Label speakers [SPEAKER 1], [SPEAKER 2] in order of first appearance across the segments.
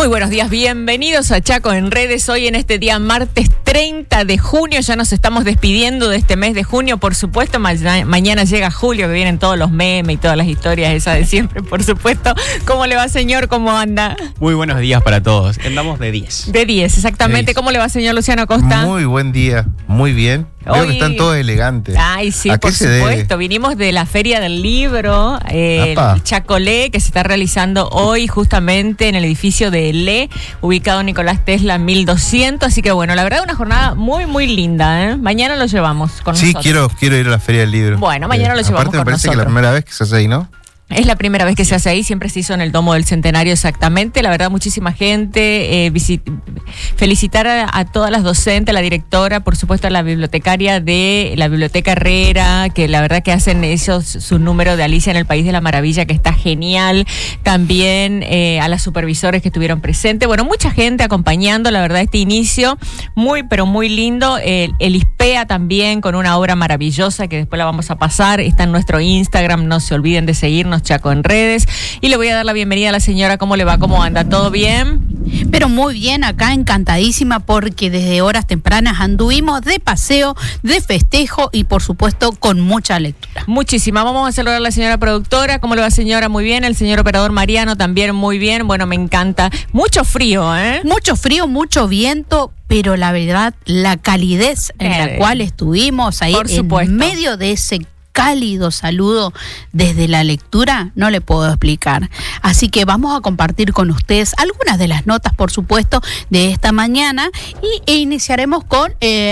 [SPEAKER 1] Muy buenos días, bienvenidos a Chaco en Redes. Hoy en este día martes 30 de junio, ya nos estamos despidiendo de este mes de junio, por supuesto. Mañana llega julio, que vienen todos los memes y todas las historias esas de siempre, por supuesto. ¿Cómo le va, señor? ¿Cómo anda?
[SPEAKER 2] Muy buenos días para todos. Andamos de 10.
[SPEAKER 1] De 10, exactamente.
[SPEAKER 3] De 10.
[SPEAKER 1] ¿Cómo le va, señor Luciano Costa?
[SPEAKER 3] Muy buen día, muy bien. Veo que están todos elegantes.
[SPEAKER 1] Ay, sí,
[SPEAKER 3] ¿A qué
[SPEAKER 1] por
[SPEAKER 3] se debe?
[SPEAKER 1] supuesto. Vinimos de la Feria del Libro, el Chacolé, que se está realizando hoy justamente en el edificio de ELE, ubicado en Nicolás Tesla 1200. Así que bueno, la verdad una jornada muy, muy linda, ¿eh? Mañana lo llevamos con
[SPEAKER 3] Sí,
[SPEAKER 1] nosotros.
[SPEAKER 3] quiero ir a la Feria del Libro.
[SPEAKER 1] Bueno, mañana lo llevamos
[SPEAKER 3] aparte
[SPEAKER 1] con
[SPEAKER 3] me parece
[SPEAKER 1] nosotros.
[SPEAKER 3] que es la primera vez que se hace ahí, ¿no?
[SPEAKER 1] Es la primera vez que se hace ahí, siempre se hizo en el Domo del Centenario exactamente. La verdad, muchísima gente. Felicitar a todas las docentes, a la directora, por supuesto a la bibliotecaria de la Biblioteca Herrera, que la verdad que hacen ellos su número de Alicia en el País de la Maravilla, que está genial. También a las supervisores que estuvieron presentes. Bueno, mucha gente acompañando, la verdad, este inicio muy, pero muy lindo. El ISPEA también con una obra maravillosa que después la vamos a pasar. Está en nuestro Instagram, no se olviden de seguirnos, Chaco en Redes. Y le voy a dar la bienvenida a la señora. ¿Cómo le va? ¿Cómo anda? ¿Todo bien?
[SPEAKER 4] Pero muy bien, acá encantadísima porque desde horas tempranas anduvimos de paseo, de festejo y por supuesto con mucha lectura.
[SPEAKER 1] Muchísima. Vamos a saludar a la señora productora. ¿Cómo le va, señora? Muy bien. El señor operador Mariano también muy bien. Bueno, me encanta. Mucho frío, ¿eh?
[SPEAKER 4] Mucho frío, mucho viento, pero la verdad, la calidez en la cual estuvimos ahí en medio de ese cálido saludo desde la lectura, no le puedo explicar. Así que vamos a compartir con ustedes algunas de las notas, por supuesto, de esta mañana e iniciaremos con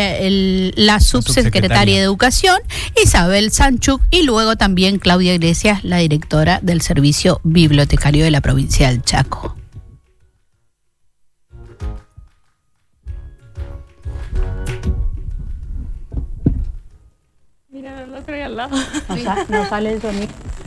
[SPEAKER 4] la subsecretaria de Educación, Isabel Sanchuk, y luego también Claudia Iglesias, la directora del Servicio Bibliotecario de la provincia del Chaco.
[SPEAKER 1] Mira, lo trae al lado.
[SPEAKER 4] No sale el sonido.